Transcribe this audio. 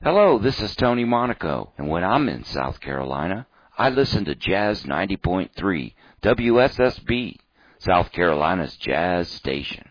Hello, this is Tony Monaco, and when I'm in South Carolina, I listen to Jazz 90.3 WSSB, South Carolina's jazz station.